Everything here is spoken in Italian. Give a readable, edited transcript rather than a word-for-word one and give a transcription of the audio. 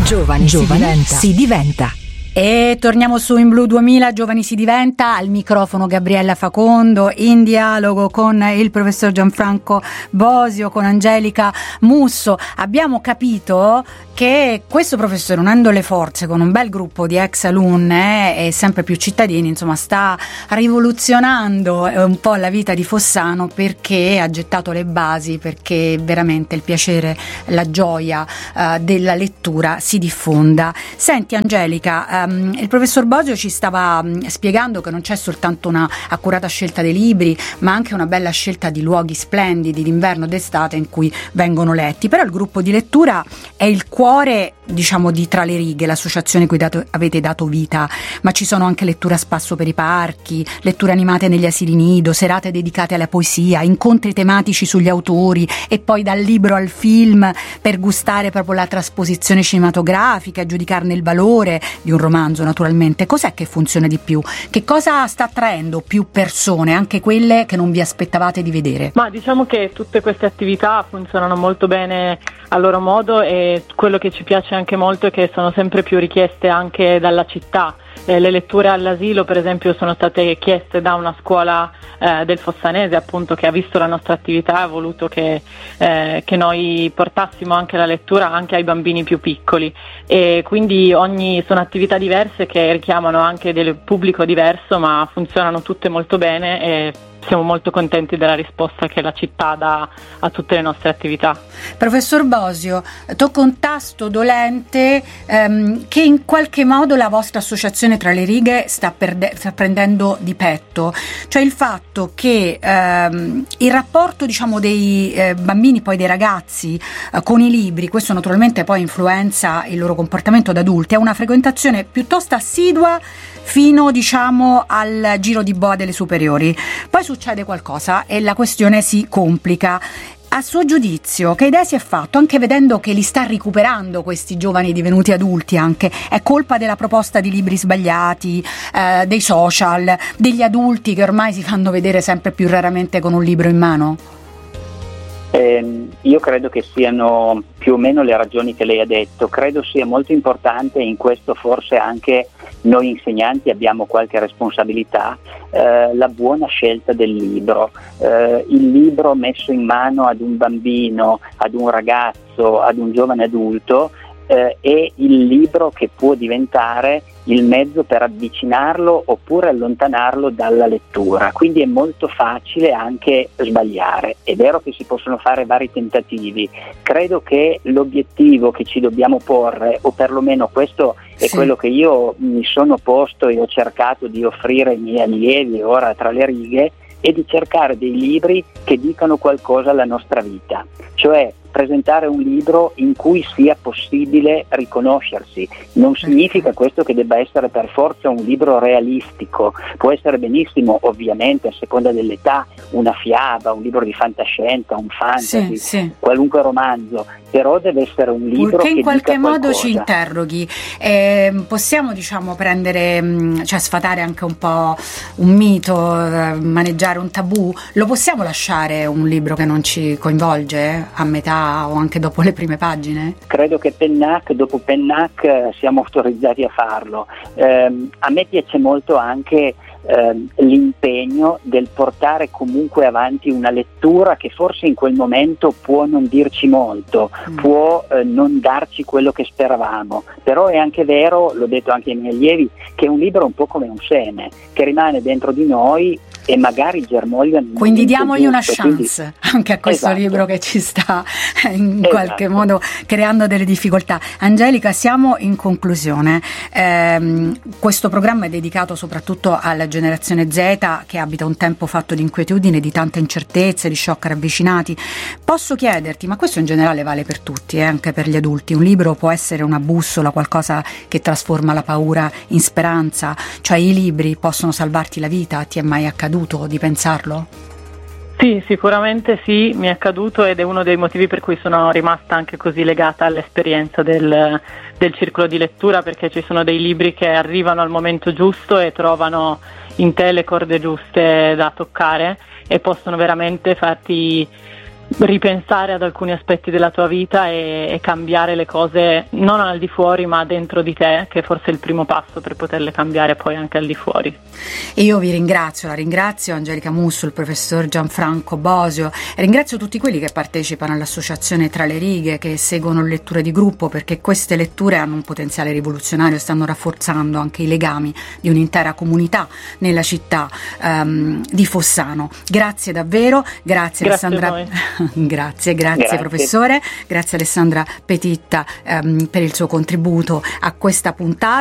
Giovani si diventa. E torniamo su In Blu 2000, Giovani si diventa, al microfono Gabriella Facondo, in dialogo con il professor Gianfranco Bosio, con Angelica Musso. Abbiamo capito che questo professore, unendo le forze con un bel gruppo di ex alunne e sempre più cittadini, insomma, sta rivoluzionando un po' la vita di Fossano, perché ha gettato le basi perché veramente il piacere, la gioia della lettura si diffonda. Senti Angelica, il professor Bosio ci stava spiegando che non c'è soltanto una accurata scelta dei libri, ma anche una bella scelta di luoghi splendidi d'inverno e d'estate in cui vengono letti. Però il gruppo di lettura è il cuore, diciamo, di Tra le righe, l'associazione cui avete dato vita, ma ci sono anche letture a spasso per i parchi, letture animate negli asili nido, serate dedicate alla poesia, incontri tematici sugli autori e poi dal libro al film per gustare proprio la trasposizione cinematografica, giudicarne il valore di un romanzo naturalmente. Cos'è che funziona di più? Che cosa sta attraendo più persone, anche quelle che non vi aspettavate di vedere? Ma diciamo che tutte queste attività funzionano molto bene a loro modo, e quello che ci piace anche molto è che sono sempre più richieste anche dalla città. Le letture all'asilo, per esempio, sono state chieste da una scuola del Fossanese, appunto, che ha visto la nostra attività e ha voluto che noi portassimo anche la lettura anche ai bambini più piccoli, e quindi sono attività diverse che richiamano anche del pubblico diverso, ma funzionano tutte molto bene e siamo molto contenti della risposta che la città dà a tutte le nostre attività. Professor Bosio, tocca un tasto dolente che in qualche modo la vostra associazione Tra le righe sta prendendo di petto, cioè il fatto che il rapporto, diciamo, dei bambini, poi dei ragazzi con i libri, questo naturalmente poi influenza il loro comportamento da adulti, è una frequentazione piuttosto assidua fino, diciamo, al giro di boa delle superiori. Poi succede qualcosa e la questione si complica. A suo giudizio, che idea si è fatto, anche vedendo che li sta recuperando questi giovani divenuti adulti anche? È colpa della proposta di libri sbagliati, dei social, degli adulti che ormai si fanno vedere sempre più raramente con un libro in mano? Io credo che siano più o meno le ragioni che lei ha detto. Credo sia molto importante, in questo forse anche noi insegnanti abbiamo qualche responsabilità, la buona scelta del libro. Il libro messo in mano ad un bambino, ad un ragazzo, ad un giovane adulto è il libro che può diventare il mezzo per avvicinarlo oppure allontanarlo dalla lettura, quindi è molto facile anche sbagliare. È vero che si possono fare vari tentativi, credo che l'obiettivo che ci dobbiamo porre, o perlomeno questo è quello che io mi sono posto e ho cercato di offrire ai miei allievi ora Tra le righe, è di cercare dei libri che dicano qualcosa alla nostra vita, cioè presentare un libro in cui sia possibile riconoscersi. Non significa questo che debba essere per forza un libro realistico, può essere benissimo, ovviamente a seconda dell'età, una fiaba, un libro di fantascienza, un fantasy, qualunque romanzo, però deve essere un libro che in qualche modo ci interroghi. Possiamo, diciamo, prendere, cioè sfatare anche un po' un mito, maneggiare un tabù? Lo possiamo lasciare un libro che non ci coinvolge a metà o anche dopo le prime pagine? Credo che dopo Pennac siamo autorizzati a farlo. A me piace molto anche l'impegno del portare comunque avanti una lettura che forse in quel momento può non dirci molto, può non darci quello che speravamo, però è anche vero, l'ho detto anche ai miei allievi, che un libro è un po' come un seme che rimane dentro di noi e magari germoglia. Quindi diamogli una chance anche a questo libro che ci sta in qualche modo creando delle difficoltà. Angelica, siamo in conclusione. Questo programma è dedicato soprattutto alla generazione Z, che abita un tempo fatto di inquietudine, di tante incertezze, di shock ravvicinati. Posso chiederti, ma questo in generale vale per tutti, anche per gli adulti, un libro può essere una bussola, qualcosa che trasforma la paura in speranza, cioè i libri possono salvarti la vita? Ti è mai accaduto di pensarlo? Sì, sicuramente sì, mi è accaduto ed è uno dei motivi per cui sono rimasta anche così legata all'esperienza del circolo di lettura, perché ci sono dei libri che arrivano al momento giusto e trovano in te le corde giuste da toccare e possono veramente farti ripensare ad alcuni aspetti della tua vita e cambiare le cose non al di fuori ma dentro di te, che forse è il primo passo per poterle cambiare poi anche al di fuori. E io vi ringrazio, la ringrazio Angelica Musso, il professor Gianfranco Bosio, e ringrazio tutti quelli che partecipano all'associazione Tra le Righe, che seguono le letture di gruppo, perché queste letture hanno un potenziale rivoluzionario, stanno rafforzando anche i legami di un'intera comunità nella città di Fossano. Grazie davvero, grazie Alessandra. Grazie professore, grazie Alessandra Petitta per il suo contributo a questa puntata.